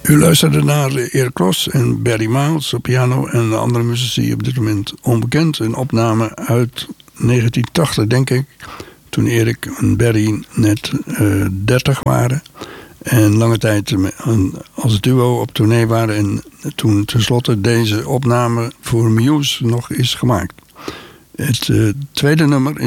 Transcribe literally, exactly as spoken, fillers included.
U luisterde naar Erik Klos en Barry Miles op piano en de andere muzici op dit moment onbekend. Een opname uit negentien tachtig, denk ik, toen Erik en Barry net uh, dertig waren. En lange tijd als duo op tournee waren. En toen tenslotte deze opname voor Muse nog is gemaakt. Het uh, tweede nummer